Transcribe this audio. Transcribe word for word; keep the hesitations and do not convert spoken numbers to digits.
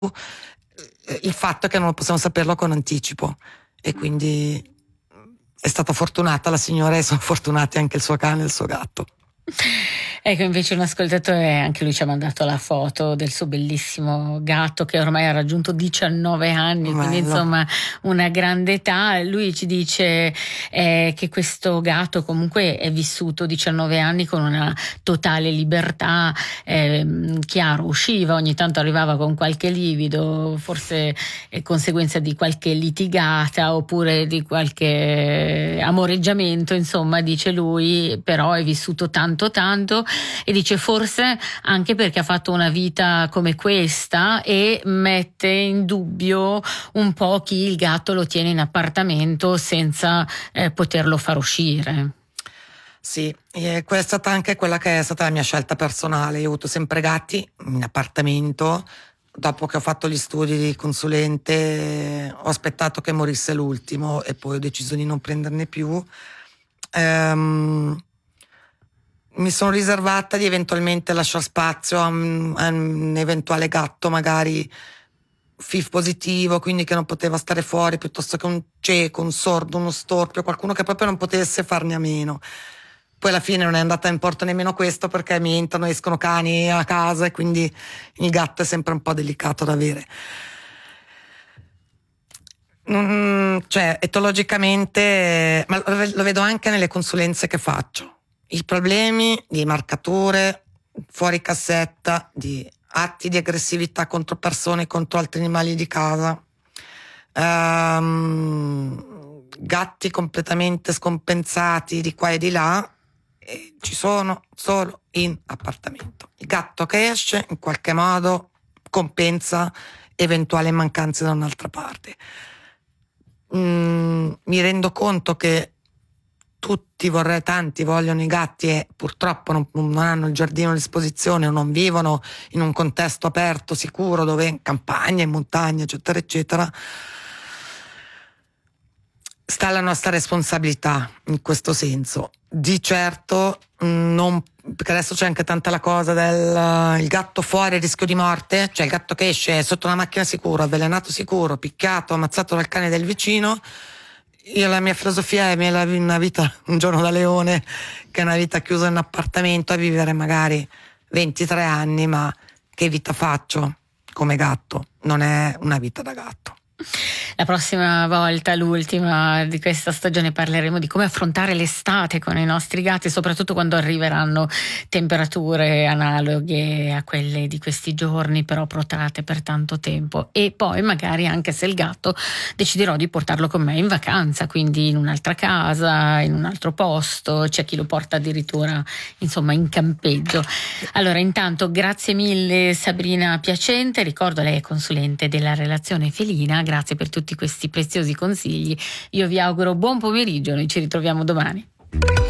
il fatto è che non lo possiamo saperlo con anticipo, e quindi è stata fortunata la signora e sono fortunati anche il suo cane e il suo gatto. Ecco, invece un ascoltatore, anche lui ci ha mandato la foto del suo bellissimo gatto che ormai ha raggiunto diciannove anni, Bello. quindi insomma una grande età. Lui ci dice eh, che questo gatto comunque è vissuto diciannove anni con una totale libertà, eh, chiaro, usciva, ogni tanto arrivava con qualche livido, forse è conseguenza di qualche litigata oppure di qualche amoreggiamento, insomma, dice lui, però è vissuto tanto tanto, e dice forse anche perché ha fatto una vita come questa e mette in dubbio un po' chi il gatto lo tiene in appartamento senza eh, poterlo far uscire. Sì, e questa è stata anche quella che è stata la mia scelta personale. Io ho avuto sempre gatti in appartamento. Dopo che ho fatto gli studi di consulente ho aspettato che morisse l'ultimo e poi ho deciso di non prenderne più. Ehm, mi sono riservata di eventualmente lasciare spazio a un, a un eventuale gatto magari F I V positivo, quindi che non poteva stare fuori, piuttosto che un cieco, un sordo, uno storpio, qualcuno che proprio non potesse farne a meno. Poi alla fine non è andata in porto nemmeno questo, perché mi entrano e escono cani a casa e quindi il gatto è sempre un po' delicato da avere. Mm, cioè etologicamente, ma lo vedo anche nelle consulenze che faccio, i problemi di marcature fuori cassetta, di atti di aggressività contro persone, contro altri animali di casa, um, gatti completamente scompensati di qua e di là, e ci sono solo in appartamento. Il gatto che esce in qualche modo compensa eventuali mancanze da un'altra parte. Mm, mi rendo conto che tutti vorrei, tanti vogliono i gatti e purtroppo non, non hanno il giardino a disposizione o non vivono in un contesto aperto, sicuro, dove in campagna, in montagna, eccetera, eccetera. Sta alla nostra responsabilità in questo senso. Di certo, non, perché adesso c'è anche tanta la cosa del il gatto fuori, rischio di morte, cioè il gatto che esce sotto una macchina sicuro, avvelenato sicuro, picchiato, ammazzato dal cane del vicino. Io la mia filosofia è una vita un giorno da leone, che è una vita chiusa in un appartamento a vivere magari ventitré anni, ma che vita faccio come gatto? Non è una vita da gatto. La prossima volta, l'ultima di questa stagione, parleremo di come affrontare l'estate con i nostri gatti, soprattutto quando arriveranno temperature analoghe a quelle di questi giorni, però protrate per tanto tempo. E poi magari anche se il gatto deciderò di portarlo con me in vacanza, quindi in un'altra casa, in un altro posto, c'è chi lo porta addirittura insomma in campeggio. Allora, intanto grazie mille Sabrina Piacente, ricordo lei è consulente della relazione felina. Grazie per tutti questi preziosi consigli. Io vi auguro buon pomeriggio, noi ci ritroviamo domani.